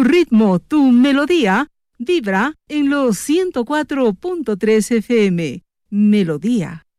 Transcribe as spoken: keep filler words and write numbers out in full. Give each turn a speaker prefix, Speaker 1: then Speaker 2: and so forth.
Speaker 1: Tu ritmo, tu melodía, vibra en los ciento cuatro punto tres F M. Melodía.